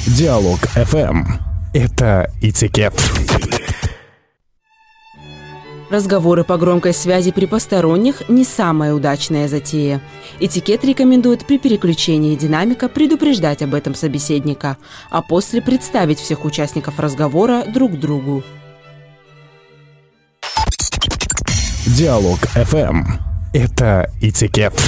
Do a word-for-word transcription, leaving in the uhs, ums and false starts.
Диалог эф эм. Это этикет. Разговоры по громкой связи при посторонних – не самая удачная затея. Этикет рекомендует при переключении динамика предупреждать об этом собеседника, а после представить всех участников разговора друг другу. Диалог эф эм. Это этикет.